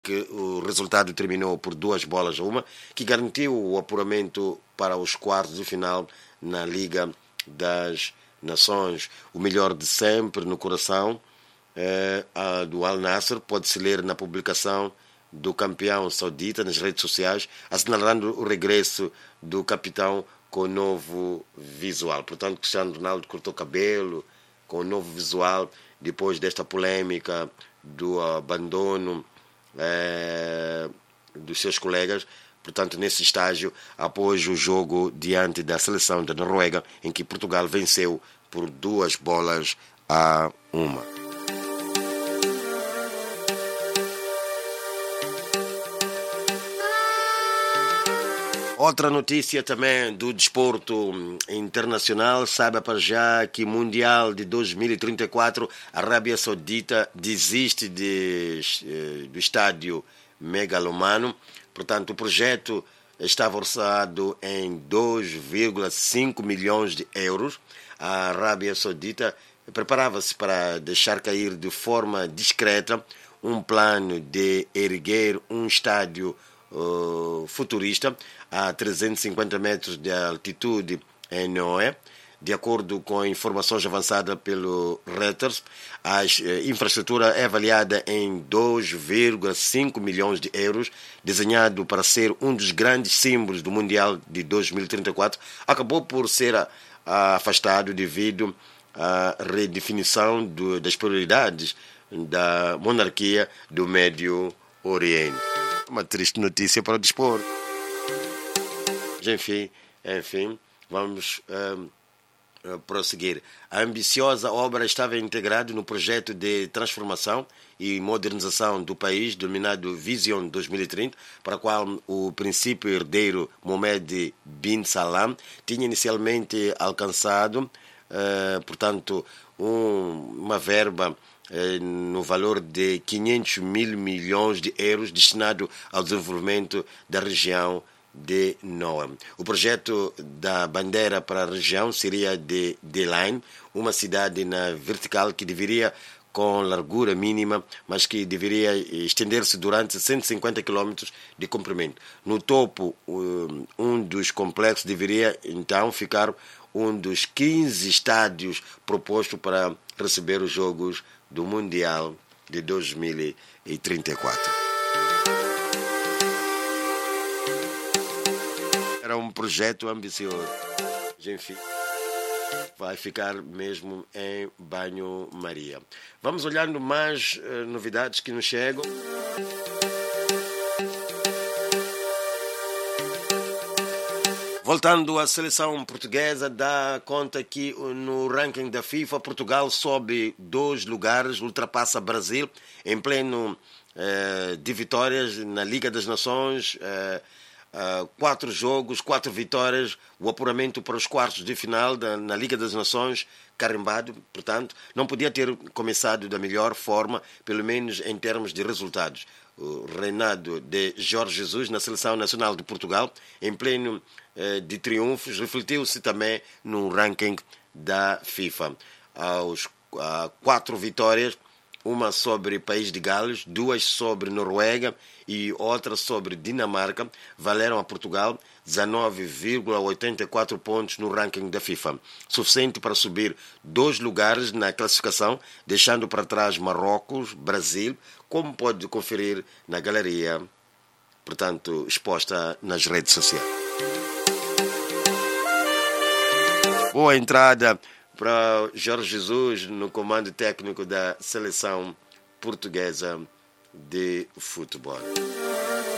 que o resultado terminou por 2-1, que garantiu o apuramento para os quartos de final na Liga das Nações. O melhor de sempre no coração do Al Nassr pode-se ler na publicação do campeão saudita nas redes sociais, assinalando o regresso do capitão com novo visual. Portanto, Cristiano Ronaldo cortou cabelo com novo visual depois desta polêmica do abandono dos seus colegas. Portanto, nesse estágio, após o jogo diante da seleção da Noruega, em que Portugal venceu por 2-1. Outra notícia também do desporto internacional, saiba para já que Mundial de 2034, a Arábia Saudita desiste do estádio megalomano. Portanto, o projeto estava orçado em 2,5 milhões de euros. A Arábia Saudita preparava-se para deixar cair de forma discreta um plano de erguer um estádio futurista a 350 metros de altitude em Noé. De acordo com informações avançadas pelo Reuters, a infraestrutura é avaliada em 2,5 milhões de euros, desenhado para ser um dos grandes símbolos do Mundial de 2034, acabou por ser afastado devido à redefinição das prioridades da monarquia do Médio Oriente. Uma triste notícia para o desporto. Enfim, vamos prosseguir. A ambiciosa obra estava integrada no projeto de transformação e modernização do país, denominado Vision 2030, para a qual o princípio herdeiro Mohammed bin Salman tinha inicialmente alcançado, portanto, uma verba no valor de 500 mil milhões de euros destinado ao desenvolvimento da região de Noam. O projeto da bandeira para a região seria de Line, uma cidade na vertical que deveria com largura mínima, mas que deveria estender-se durante 150 km de comprimento. No topo, um dos complexos deveria então ficar um dos 15 estádios propostos para receber os Jogos do Mundial de 2034. Era um projeto ambicioso. Enfim, vai ficar mesmo em banho-maria. Vamos olhando mais novidades que nos chegam. Voltando à seleção portuguesa, dá conta que no ranking da FIFA, Portugal sobe 2 lugares, ultrapassa Brasil em pleno de vitórias na Liga das Nações. 4 jogos, 4 vitórias, o apuramento para os quartos de final na Liga das Nações carimbado. Portanto, não podia ter começado da melhor forma, pelo menos em termos de resultados. O reinado de Jorge Jesus na Seleção Nacional de Portugal, em pleno de triunfos, refletiu-se também no ranking da FIFA. 4 vitórias, uma sobre País de Gales, 2 sobre Noruega e outra sobre Dinamarca, valeram a Portugal 19,84 pontos no ranking da FIFA, suficiente para subir 2 lugares na classificação, deixando para trás Marrocos, Brasil, como pode conferir na galeria, portanto, exposta nas redes sociais. Boa entrada para Jorge Jesus no comando técnico da seleção portuguesa de futebol.